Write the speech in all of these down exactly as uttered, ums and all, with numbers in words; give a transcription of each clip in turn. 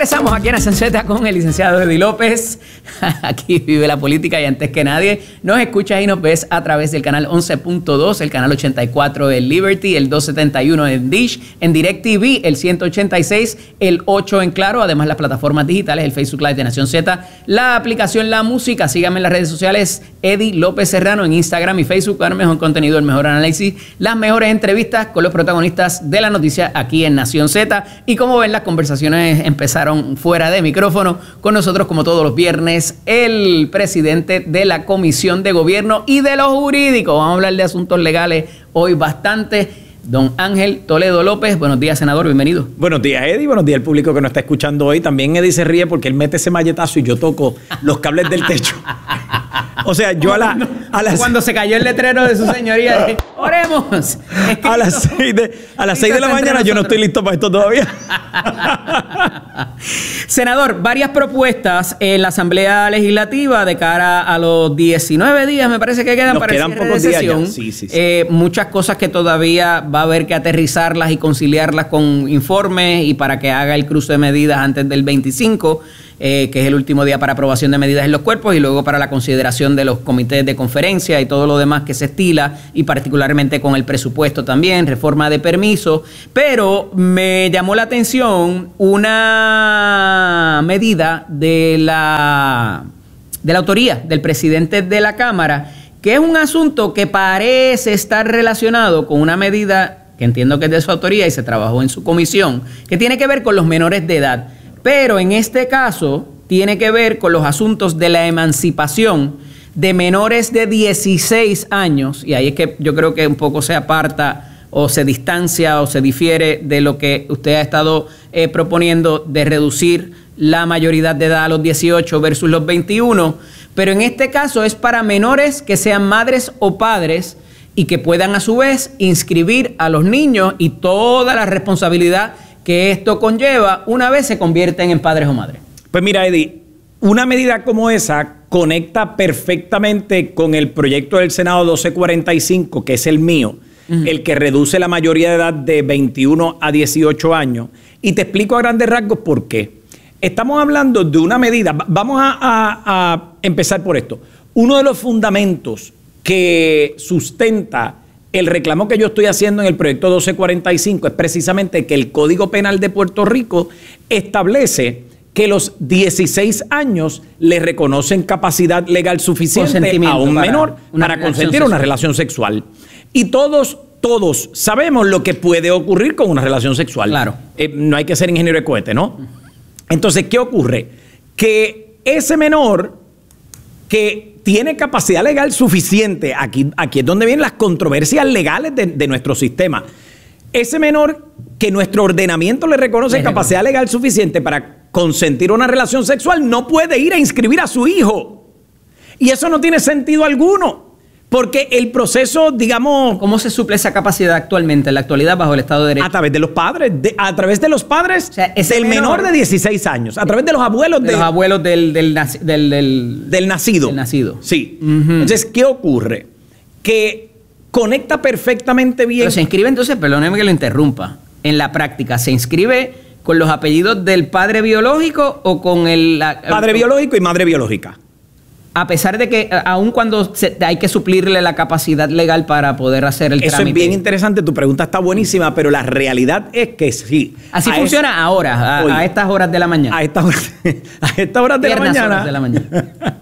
Regresamos aquí en Nación Z con el licenciado Eddie López. Aquí vive la política y antes que nadie nos escuchas y nos ves a través del canal once punto dos, el canal ochenta y cuatro en Liberty, el doscientos setenta y uno en Dish, en DirecTV, el ciento ochenta y seis, el ocho en Claro, además las plataformas digitales, el Facebook Live de Nación Z, la aplicación La Música. Síganme en las redes sociales, Eddie López Serrano en Instagram y Facebook para el mejor contenido, el mejor análisis, las mejores entrevistas con los protagonistas de la noticia aquí en Nación Z. Y como ven, las conversaciones empezaron fuera de micrófono. Con nosotros, como todos los viernes, el presidente de la Comisión de Gobierno y de lo Jurídico. Vamos a hablar de asuntos legales hoy bastante. Don Ángel Toledo López. Buenos días, senador, bienvenido. Buenos días, Eddie, buenos días al público que nos está escuchando hoy. También Eddie se ríe porque él mete ese malletazo y yo toco los cables del techo. O sea, yo a, la, a las... Cuando se cayó el letrero de su señoría, dije, oremos. A las seis de, a las seis de la mañana yo no estoy listo para esto todavía. Senador, varias propuestas en la Asamblea Legislativa de cara a los diecinueve días, me parece que quedan Nos para quedan el cierre pocos de días sesión. ya. Sí, sí, sí. Eh, muchas cosas que todavía va a haber que aterrizarlas y conciliarlas con informes y para que haga el cruce de medidas antes del veinticinco, eh, que es el último día para aprobación de medidas en los cuerpos, y luego para la consideración de los comités de conferencia y todo lo demás que se estila, y particularmente con el presupuesto también, reforma de permiso. Pero me llamó la atención una medida de la, de la autoría del presidente de la Cámara, que es un asunto que parece estar relacionado con una medida que entiendo que es de su autoría y se trabajó en su comisión, que tiene que ver con los menores de edad. Pero en este caso tiene que ver con los asuntos de la emancipación de menores de dieciséis años, y ahí es que yo creo que un poco se aparta o se distancia o se difiere de lo que usted ha estado eh, proponiendo de reducir la mayoría de edad a los dieciocho versus los veintiuno, pero en este caso es para menores que sean madres o padres y que puedan a su vez inscribir a los niños y toda la responsabilidad que esto conlleva una vez se convierten en padres o madres. Pues mira, Eddie, una medida como esa conecta perfectamente con el proyecto del Senado doce cuarenta y cinco, que es el mío, uh-huh. el que reduce la mayoría de edad de veintiuno a dieciocho años. Y te explico a grandes rasgos por qué. Estamos hablando de una medida, vamos a, a, a empezar por esto. Uno de los fundamentos que sustenta el reclamo que yo estoy haciendo en el proyecto doce cuarenta y cinco es precisamente que el Código Penal de Puerto Rico establece que los dieciséis años le reconocen capacidad legal suficiente a un menor para consentir una relación sexual. Y todos, todos sabemos lo que puede ocurrir con una relación sexual. Claro. Eh, no hay que ser ingeniero de cohete, ¿no? Entonces, ¿qué ocurre? Que ese menor que tiene capacidad legal suficiente, aquí, aquí es donde vienen las controversias legales de, de nuestro sistema. Ese menor que nuestro ordenamiento le reconoce Déjame. capacidad legal suficiente para consentir una relación sexual no puede ir a inscribir a su hijo. Y eso no tiene sentido alguno. Porque el proceso, digamos... ¿Cómo se suple esa capacidad actualmente, en la actualidad, bajo el Estado de Derecho? A través de los padres, de, a través de los padres o sea, del menor, menor de dieciséis años, a través de los abuelos de... de los abuelos del... Del, del, del, del nacido. Del nacido. Sí. Uh-huh. Entonces, ¿qué ocurre? Que conecta perfectamente bien... Pero se inscribe entonces, perdóneme que lo interrumpa, en la práctica, ¿se inscribe con los apellidos del padre biológico o con el... La, padre el, biológico y madre biológica. A pesar de que, aun cuando se, hay que suplirle la capacidad legal para poder hacer el Eso trámite. Es bien interesante, tu pregunta está buenísima, pero la realidad es que sí. Así a funciona es, ahora, a, oye, a estas horas de la mañana. A estas horas, a estas horas de la mañana. Horas de la mañana.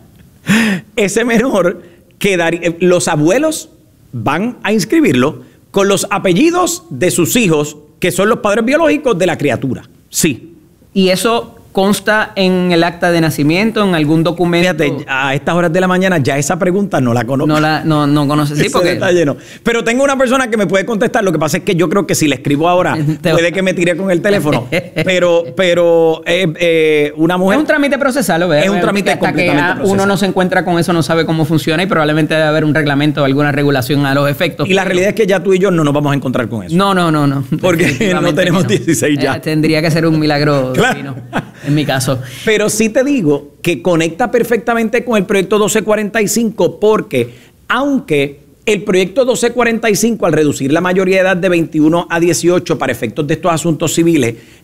Ese menor, quedaría, los abuelos van a inscribirlo con los apellidos de sus hijos, que son los padres biológicos de la criatura. Sí. Y eso consta en el acta de nacimiento, en algún documento. Fíjate, a estas horas de la mañana ya esa pregunta no la conozco. No la no, no conoces. Sí, porque está lleno. Pero tengo una persona que me puede contestar. Lo que pasa es que yo creo que si le escribo ahora puede que me tire con el teléfono. pero pero eh, eh, una mujer... Es un trámite procesal, ¿lo ves? Es un trámite hasta completamente que procesal. Uno no se encuentra con eso, no sabe cómo funciona y probablemente debe haber un reglamento o alguna regulación a los efectos. Y la realidad es que ya tú y yo no nos vamos a encontrar con eso. No, no, no, no. Porque no tenemos dieciséis ya. Eh, tendría que ser un milagro claro. divino, en mi caso. Pero sí te digo que conecta perfectamente con el proyecto doce cuarenta y cinco porque aunque el proyecto doce cuarenta y cinco al reducir la mayoría de edad de veintiuno a dieciocho para efectos de estos asuntos civiles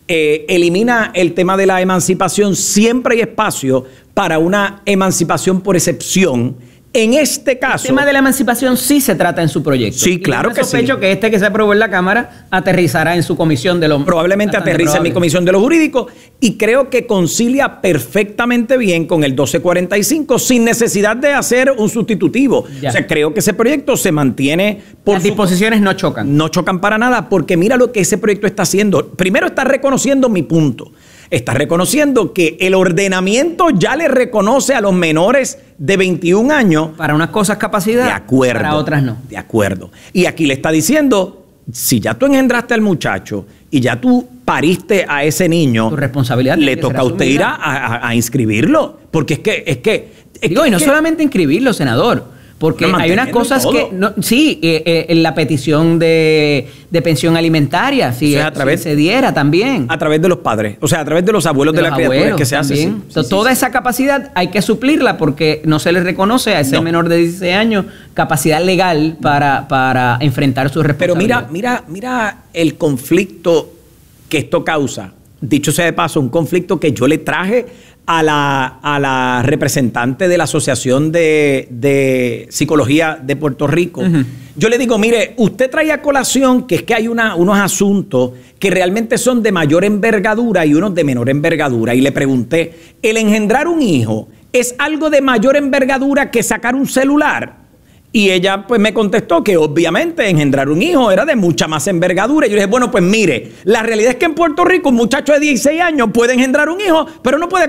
eh, elimina el tema de la emancipación, siempre hay espacio para una emancipación por excepción. En este caso... El tema de la emancipación sí se trata en su proyecto. Sí, claro que sí. Sospecho que este que se aprobó en la Cámara aterrizará en su comisión de los... Probablemente aterrice en mi comisión de los jurídicos y creo que concilia perfectamente bien con el doce cuarenta y cinco sin necesidad de hacer un sustitutivo. Ya. O sea, creo que ese proyecto se mantiene... Por Las disposiciones no chocan. No chocan para nada porque mira lo que ese proyecto está haciendo. Primero está reconociendo mi punto. Está reconociendo que el ordenamiento ya le reconoce a los menores de veintiún años. Para unas cosas capacidad, de acuerdo, para otras no. De acuerdo. Y aquí le está diciendo, si ya tú engendraste al muchacho y ya tú pariste a ese niño, tu responsabilidad le toca a usted ir a, a, a inscribirlo. Porque es que... Es que es Digo, que, y no es que, solamente inscribirlo, senador. Porque no, hay unas cosas todo. que... No, sí, eh, eh, en la petición de, de pensión alimentaria, si, o sea, a través, si se diera también. A través de los padres, o sea, a través de los abuelos de, de la criatura que se hace. Sí, sí, toda sí, esa capacidad hay que suplirla porque no se le reconoce a ese no. menor de dieciséis años capacidad legal para, para enfrentar sus responsabilidades. Pero mira, mira, mira el conflicto que esto causa. Dicho sea de paso, un conflicto que yo le traje a la, a la representante de la Asociación de, de Psicología de Puerto Rico. Uh-huh. Yo le digo, mire, usted trae a colación que es que hay una, unos asuntos que realmente son de mayor envergadura y unos de menor envergadura. Y le pregunté, ¿el engendrar un hijo es algo de mayor envergadura que sacar un celular? Y ella pues me contestó que obviamente engendrar un hijo era de mucha más envergadura. Y yo le dije, bueno, pues mire, la realidad es que en Puerto Rico un muchacho de dieciséis años puede engendrar un hijo, pero no puede